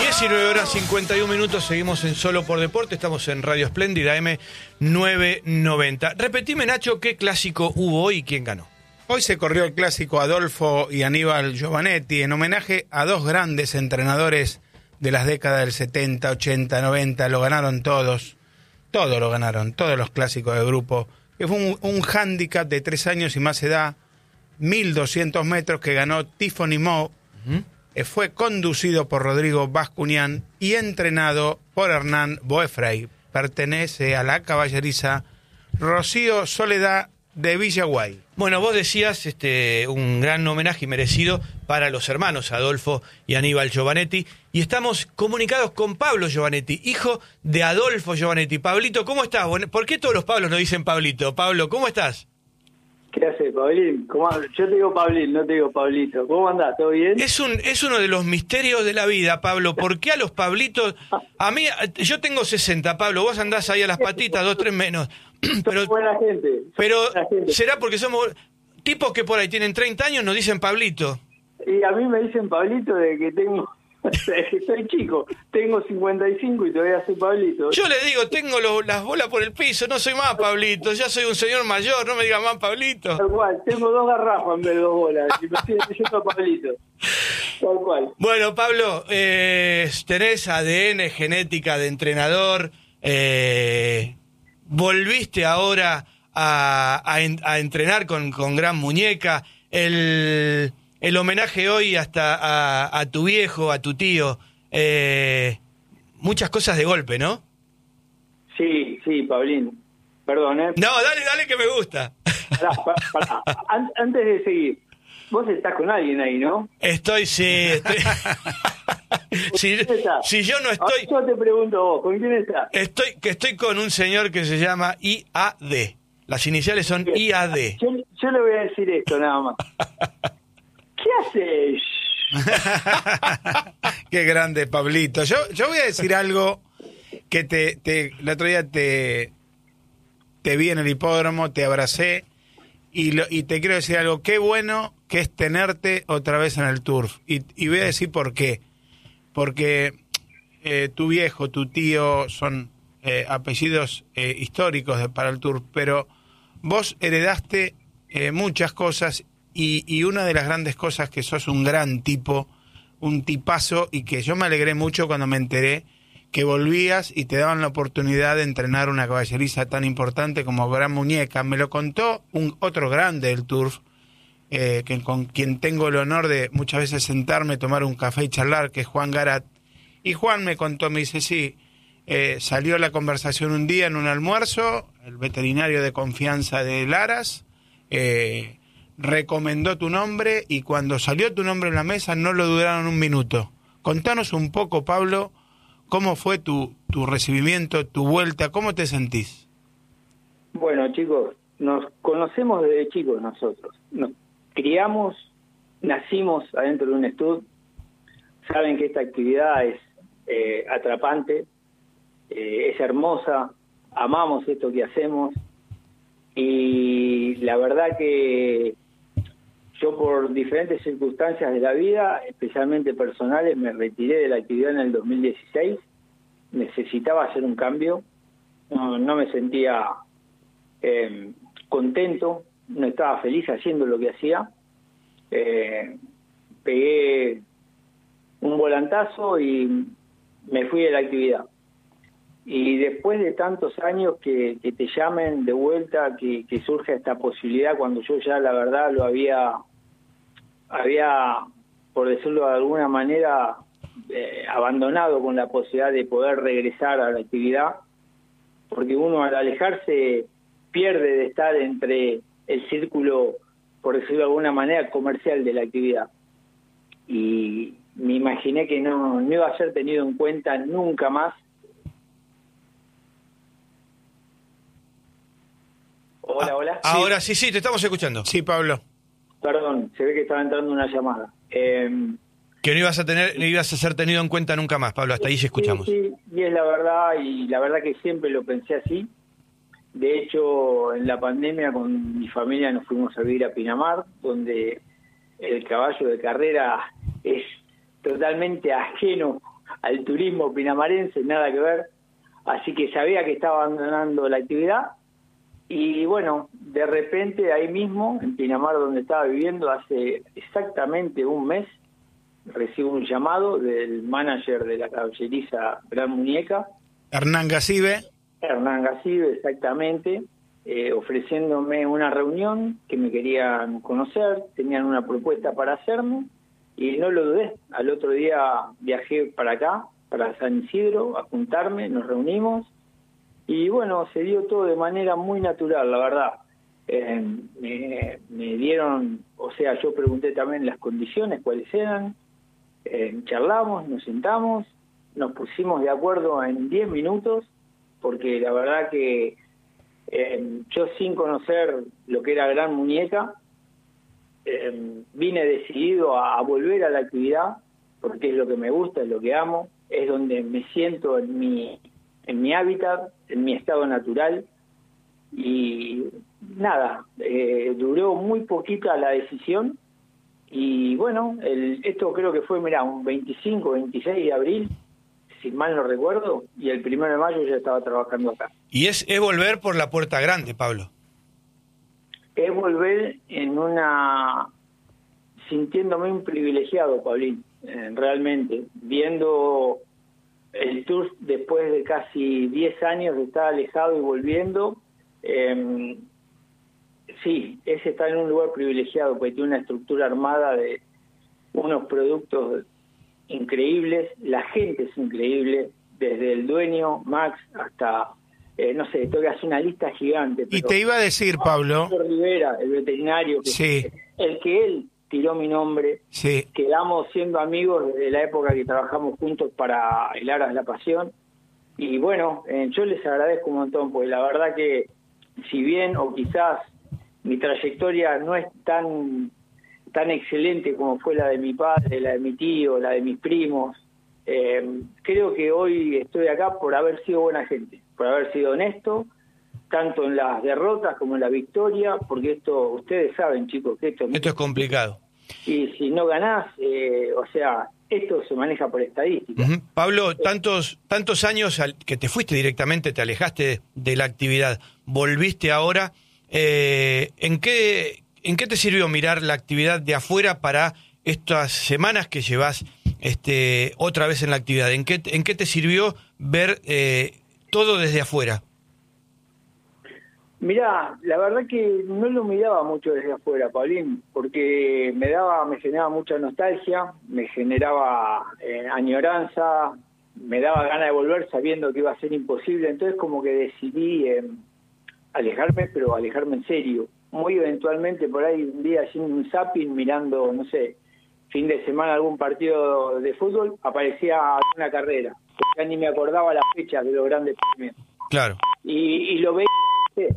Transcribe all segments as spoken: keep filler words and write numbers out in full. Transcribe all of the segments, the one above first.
diecinueve horas cincuenta y un minutos, seguimos en Solo por Deporte, estamos en Radio Espléndida M novecientos noventa. Repetime, Nacho, ¿qué clásico hubo hoy y quién ganó? Hoy se corrió el clásico Adolfo y Aníbal Giovanetti en homenaje a dos grandes entrenadores de las décadas del setenta, ochenta, noventa. Lo ganaron todos, todos lo ganaron, todos los clásicos de grupo. Que fue un, un hándicap de tres años y más edad, mil doscientos metros que ganó Tiffany Moe. Uh-huh. Eh, fue conducido por Rodrigo Bascuñán y entrenado por Hernán Boefray. Pertenece a la caballeriza Rocío Soledad de Villaguay. Bueno, vos decías este un gran homenaje y merecido para los hermanos Adolfo y Aníbal Giovanetti, y estamos comunicados con Pablo Giovanetti, hijo de Adolfo Giovanetti. Pablito, ¿cómo estás? ¿Por qué todos los Pablos nos dicen Pablito? Pablo, ¿cómo estás? ¿Qué haces, Pablín? ¿Cómo? Yo te digo Pablín, no te digo Pablito. ¿Cómo andás? ¿Todo bien? Es un es uno de los misterios de la vida, Pablo. ¿Por qué a los Pablitos? A mí, yo tengo sesenta, Pablo. Vos andás ahí a las patitas, dos, tres menos. Pero, buena gente. Pero, buena gente. ¿será porque somos tipos que por ahí tienen treinta años nos dicen Pablito? Y a mí me dicen Pablito de que tengo... soy chico, tengo cincuenta y cinco y todavía soy Pablito. Yo le digo, tengo lo, las bolas por el piso, no soy más Pablito, ya soy un señor mayor, no me diga más Pablito. Tal cual, tengo dos garrafas en vez de dos bolas, y me estoy diciendo Pablito. Tal cual. Bueno, Pablo, eh, tenés A D N, genética de entrenador, eh, volviste ahora a, a, a entrenar con, con Gran Muñeca, el... El homenaje hoy hasta a, a tu viejo, a tu tío, eh, muchas cosas de golpe, ¿no? Sí, sí, Pablín. Perdón, ¿eh? No, dale, dale que me gusta. Pará, pará. An- antes de seguir, vos estás con alguien ahí, ¿no? Estoy, sí. Estoy... si, si yo no estoy... Ahora yo te pregunto vos, ¿con quién estás? Estoy, que estoy con un señor que se llama I A D. Las iniciales son I A D. Yo, yo le voy a decir esto nada más. ¿Qué haces? Qué grande, Pablito. Yo, yo voy a decir algo que te, te el otro día te, te vi en el hipódromo, te abracé y, lo, y te quiero decir algo. Qué bueno que es tenerte otra vez en el turf. Y, y voy a decir por qué. Porque eh, tu viejo, tu tío son eh, apellidos eh, históricos de, para el turf, pero vos heredaste eh, muchas cosas. Y, y una de las grandes cosas que sos un gran tipo, un tipazo, y que yo me alegré mucho cuando me enteré que volvías y te daban la oportunidad de entrenar una caballeriza tan importante como Gran Muñeca. Me lo contó un otro grande del turf, eh, que, con quien tengo el honor de muchas veces sentarme, tomar un café y charlar, que es Juan Garat. Y Juan me contó, me dice, sí, eh, salió la conversación un día en un almuerzo, el veterinario de confianza de Laras, eh, recomendó tu nombre y cuando salió tu nombre en la mesa no lo dudaron un minuto. Contanos un poco, Pablo, cómo fue tu, tu recibimiento, tu vuelta, cómo te sentís. Bueno, chicos, nos conocemos desde chicos nosotros. Nos criamos, nacimos adentro de un estudio. Saben que esta actividad es eh, atrapante, eh, es hermosa, amamos esto que hacemos y la verdad que yo por diferentes circunstancias de la vida, especialmente personales, me retiré de la actividad en el dos mil dieciséis. Necesitaba hacer un cambio. No, no me sentía eh, contento, no estaba feliz haciendo lo que hacía. Eh, pegué un volantazo y me fui de la actividad. Y después de tantos años que, que te llamen de vuelta, que, que surge esta posibilidad, cuando yo ya la verdad lo había, había por decirlo de alguna manera, eh, abandonado con la posibilidad de poder regresar a la actividad, porque uno al alejarse pierde de estar entre el círculo, por decirlo de alguna manera, comercial de la actividad. Y me imaginé que no, no iba a ser tenido en cuenta nunca más. Hola, hola. Ahora sí, sí, te estamos escuchando. Sí, Pablo. Perdón, se ve que estaba entrando una llamada. Eh, que no ibas a tener, no ibas a ser tenido en cuenta nunca más, Pablo, hasta ahí sí escuchamos. Sí, sí, y es la verdad, y la verdad que siempre lo pensé así. De hecho, en la pandemia con mi familia nos fuimos a vivir a Pinamar, donde el caballo de carrera es totalmente ajeno al turismo pinamarense, nada que ver. Así que sabía que estaba abandonando la actividad. Y bueno, de repente ahí mismo, en Pinamar, donde estaba viviendo, hace exactamente un mes, recibo un llamado del manager de la caballeriza Gran Muñeca. Hernán Gasibe. Hernán Gasibe, exactamente, eh, ofreciéndome una reunión que me querían conocer, tenían una propuesta para hacerme, y no lo dudé. Al otro día viajé para acá, para San Isidro, a juntarme, nos reunimos, y bueno, se dio todo de manera muy natural, la verdad. Eh, me, me dieron, o sea, yo pregunté también las condiciones, cuáles eran, eh, charlamos, nos sentamos, nos pusimos de acuerdo en diez minutos, porque la verdad que eh, yo sin conocer lo que era Gran Muñeca, eh, vine decidido a, a volver a la actividad, porque es lo que me gusta, es lo que amo, es donde me siento en mi, en mi hábitat, en mi estado natural, y nada, eh, duró muy poquita la decisión, y bueno, el, esto creo que fue, mirá, un veinticinco, veintiséis de abril, si mal no recuerdo, y el primero de mayo ya estaba trabajando acá. Y es, es volver por la puerta grande, Pablo. Es volver en una... sintiéndome un privilegiado, Pablín, eh, realmente, viendo el tour después de casi diez años de estar alejado y volviendo, eh, sí, ese está en un lugar privilegiado, porque tiene una estructura armada de unos productos increíbles, la gente es increíble, desde el dueño, Max, hasta, eh, no sé, tengo que hacer una lista gigante. Y te iba a decir, Pablo... Rivera, el veterinario, que sí. el que él tiró mi nombre, sí. Quedamos siendo amigos desde la época que trabajamos juntos para el Aras de la Pasión, y bueno, eh, yo les agradezco un montón, porque la verdad que, si bien, o quizás, mi trayectoria no es tan... tan excelente como fue la de mi padre, la de mi tío, la de mis primos. Eh, creo que hoy estoy acá por haber sido buena gente, por haber sido honesto, tanto en las derrotas como en la victoria, porque esto, ustedes saben, chicos, que esto, esto es complicado. Y si no ganás, eh, o sea, esto se maneja por estadística. Uh-huh. Pablo, tantos, tantos años al, que te fuiste directamente, te alejaste de, de la actividad, volviste ahora, eh, ¿en qué... ¿En qué te sirvió mirar la actividad de afuera para estas semanas que llevas este, otra vez en la actividad? ¿En qué, en qué te sirvió ver eh, todo desde afuera? Mirá, la verdad que no lo miraba mucho desde afuera, Paulín, porque me daba, me generaba mucha nostalgia, me generaba eh, añoranza, me daba ganas de volver sabiendo que iba a ser imposible, entonces como que decidí eh, alejarme, pero alejarme en serio. Muy eventualmente por ahí un día haciendo un zapping, mirando, no sé, fin de semana algún partido de fútbol, aparecía una carrera. Ya ni me acordaba la fecha de los grandes premios. Claro. Y, y lo veía, ¿sí?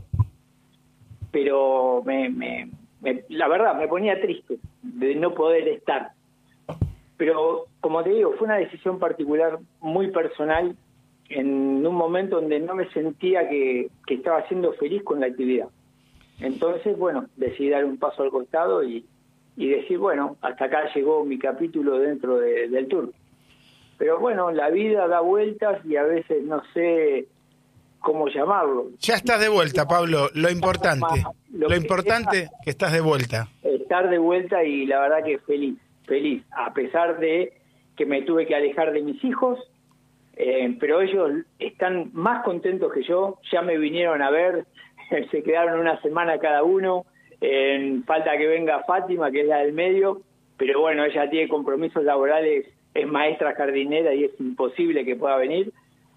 Pero me, me, me, la verdad me ponía triste de no poder estar. Pero como te digo, fue una decisión particular, muy personal, en un momento donde no me sentía que, que estaba siendo feliz con la actividad. Entonces, bueno, decidí dar un paso al costado y, y decir, bueno, hasta acá llegó mi capítulo dentro de, del tour. Pero bueno, la vida da vueltas y a veces no sé cómo llamarlo. Ya estás de vuelta, Pablo, lo importante. Lo, lo que importante es que estás de vuelta. Estar de vuelta y la verdad que feliz, feliz, a pesar de que me tuve que alejar de mis hijos, eh, pero ellos están más contentos que yo, ya me vinieron a ver, se quedaron una semana cada uno, eh, falta que venga Fátima, que es la del medio, pero bueno, ella tiene compromisos laborales, es maestra jardinera y es imposible que pueda venir,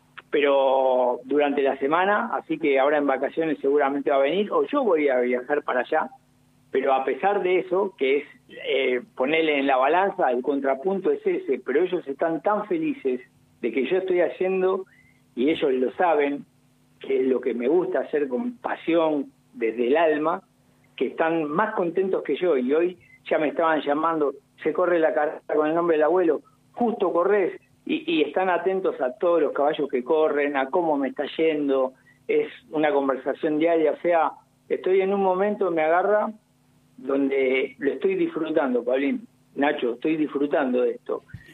pero durante la semana, así que ahora en vacaciones seguramente va a venir, o yo voy a viajar para allá, pero a pesar de eso, que es eh, ponerle en la balanza, el contrapunto es ese, pero ellos están tan felices de que yo estoy haciendo, y ellos lo saben, que es lo que me gusta hacer con pasión desde el alma, que están más contentos que yo, y hoy ya me estaban llamando, se corre la carrera con el nombre del abuelo, justo corres, y, y están atentos a todos los caballos que corren, a cómo me está yendo, es una conversación diaria, o sea, estoy en un momento, me agarra, donde lo estoy disfrutando, Pablín, Nacho, estoy disfrutando de esto.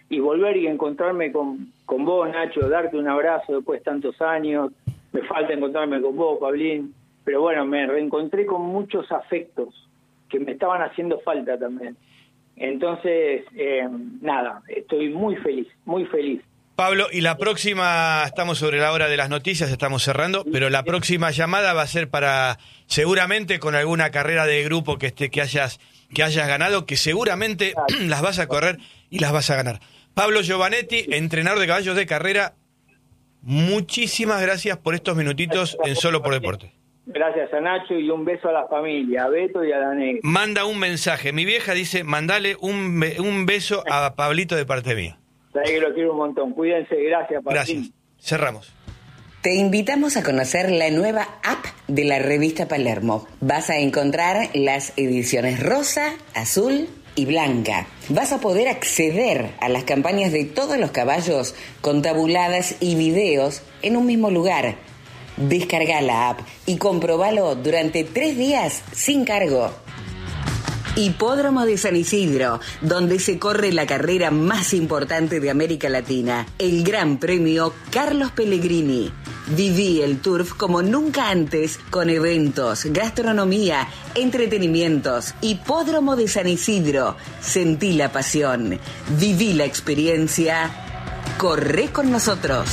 y volver y encontrarme con, con vos, Nacho, darte un abrazo después de tantos años. Me falta encontrarme con vos, Pablín, pero bueno, me reencontré con muchos afectos que me estaban haciendo falta también. Entonces, eh, nada, estoy muy feliz, muy feliz. Pablo, y la próxima, estamos sobre la hora de las noticias, estamos cerrando, pero la próxima llamada va a ser para, seguramente con alguna carrera de grupo que esté, que hayas, que hayas ganado, que seguramente las vas a correr y las vas a ganar. Pablo Giovanetti, entrenador de caballos de carrera, muchísimas gracias por estos minutitos en Solo por Deporte. Gracias a Nacho y un beso a la familia, a Beto y a la negra. Manda un mensaje, mi vieja dice, mandale un, un beso a Pablito de parte mía. Sabés que lo quiero un montón. Cuídense, gracias, Pablín. Gracias. Cerramos. Te invitamos a conocer la nueva app de la revista Palermo. Vas a encontrar las ediciones rosa, azul y blanca. Vas a poder acceder a las campañas de todos los caballos con tabuladas y videos en un mismo lugar. Descarga la app y comprobalo durante tres días sin cargo. Hipódromo de San Isidro, donde se corre la carrera más importante de América Latina, el Gran Premio Carlos Pellegrini. Viví el Turf como nunca antes, con eventos, gastronomía, entretenimientos. Hipódromo de San Isidro, sentí la pasión, viví la experiencia, corre con nosotros.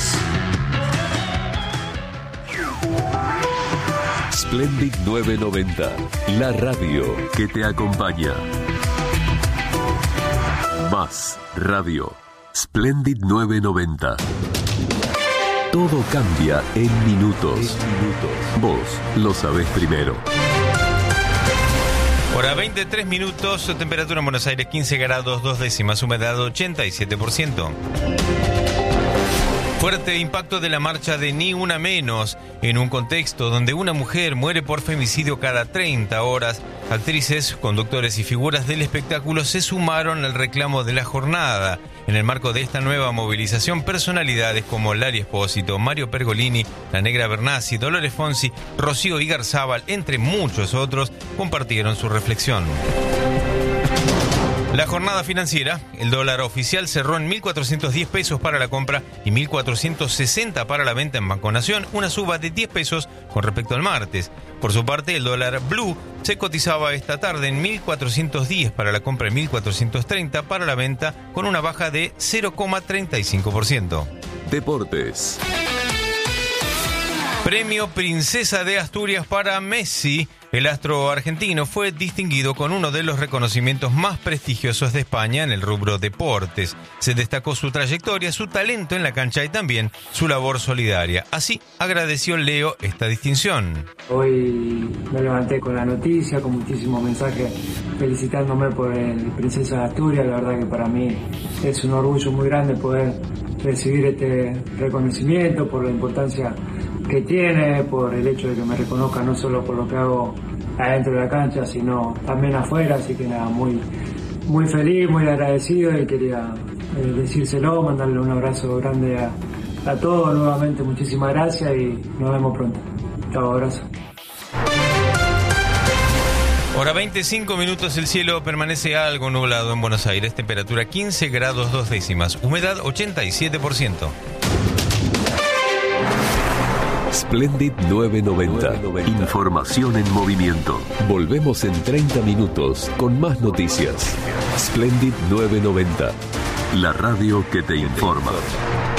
Splendid novecientos noventa, la radio que te acompaña. Más radio. Splendid novecientos noventa. Todo cambia en minutos. Vos lo sabés primero. Hora veintitrés minutos, temperatura en Buenos Aires quince grados, dos décimas, humedad ochenta y siete por ciento. Fuerte impacto de la marcha de Ni Una Menos, en un contexto donde una mujer muere por femicidio cada treinta horas. Actrices, conductores y figuras del espectáculo se sumaron al reclamo de la jornada. En el marco de esta nueva movilización, personalidades como Lali Espósito, Mario Pergolini, La Negra Bernasi, Dolores Fonsi, Rocío Igarzábal, entre muchos otros, compartieron su reflexión. La jornada financiera, el dólar oficial cerró en mil cuatrocientos diez pesos para la compra y mil cuatrocientos sesenta para la venta en Banco Nación, una suba de diez pesos con respecto al martes. Por su parte, el dólar blue se cotizaba esta tarde en mil cuatrocientos diez para la compra y mil cuatrocientos treinta para la venta, con una baja de cero coma treinta y cinco por ciento. Deportes. Premio Princesa de Asturias para Messi. El astro argentino fue distinguido con uno de los reconocimientos más prestigiosos de España en el rubro deportes. Se destacó su trayectoria, su talento en la cancha y también su labor solidaria. Así agradeció Leo esta distinción. Hoy me levanté con la noticia, con muchísimos mensajes felicitándome por el Princesa de Asturias. La verdad que para mí es un orgullo muy grande poder recibir este reconocimiento, por la importancia que tiene, por el hecho de que me reconozca no solo por lo que hago adentro de la cancha, sino también afuera, así que nada, muy, muy feliz, muy agradecido y quería eh, decírselo, mandarle un abrazo grande a, a todos, nuevamente muchísimas gracias y nos vemos pronto. Chao, abrazo. Hora veinticinco minutos, el cielo permanece algo nublado en Buenos Aires, temperatura quince grados dos décimas, humedad ochenta y siete por ciento. Splendid novecientos noventa. Información en movimiento. Volvemos en treinta minutos con más noticias. Splendid novecientos noventa. La radio que te informa.